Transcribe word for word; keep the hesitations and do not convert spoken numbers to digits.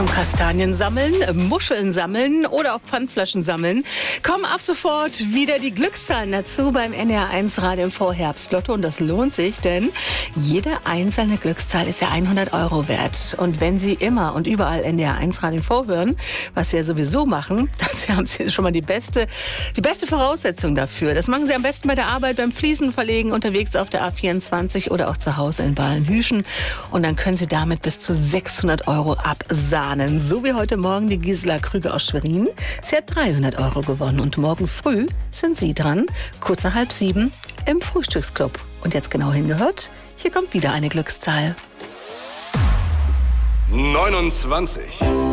zum Kastanien sammeln, Muscheln sammeln oder auch Pfandflaschen sammeln, kommen ab sofort wieder die Glückszahlen dazu beim N D R eins Radio im Vorherbstlotto. Und das lohnt sich, denn jede einzelne Glückszahl ist ja hundert Euro wert. Und wenn Sie immer und überall N D R eins Radio vorhören, was Sie ja sowieso machen, dann haben Sie schon mal die beste, die beste Voraussetzung dafür. Das machen Sie am besten bei der Arbeit, beim Fliesenverlegen, unterwegs auf der A vierundzwanzig oder auch zu Hause in Ballenhüschen. Und dann können Sie damit bis zu sechshundert Euro absahnen. So wie heute Morgen die Gisela Krüger aus Schwerin. Sie hat dreihundert Euro gewonnen. Und morgen früh sind Sie dran, kurz nach halb sieben im Frühstücksclub. Und jetzt genau hingehört, hier kommt wieder eine Glückszahl. neunundzwanzig.